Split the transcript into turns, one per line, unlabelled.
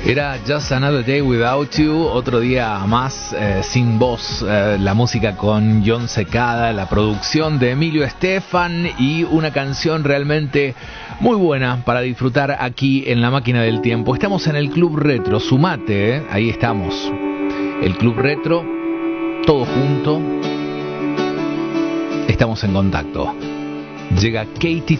Era Just Another Day Without You, otro día más sin voz, la música con Jon Secada, la producción de Emilio Estefan y una canción realmente muy buena para disfrutar aquí en La Máquina del Tiempo. Estamos en el Club Retro, sumate, ahí estamos. El Club Retro, todo junto, estamos en contacto. Llega Katy